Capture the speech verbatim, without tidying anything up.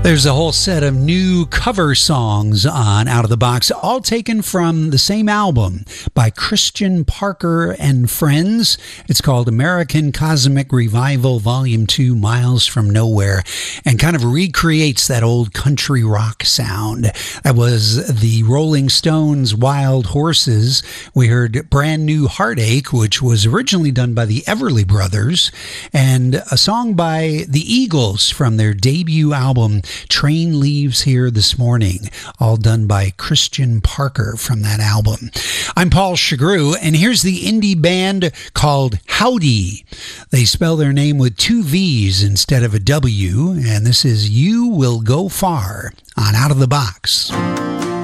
There's a whole set of new cover songs on Out of the Box, all taken from the same album by Christian Parker and Friends. It's called American Cosmic Revival Volume two, Miles from Nowhere, and kind of recreates that old country rock sound. That was the Rolling Stones' Wild Horses. We heard Brand New Heartache, which was originally done by the Everly Brothers, and a song by the Eagles from their debut album, Train Leaves Here This Morning, all done by Christian Parker from that album. I'm Paul Chagru, and here's the indie band called Howdy. They spell their name with two V's instead of a W, and this is You Will Go Far on Out of the Box.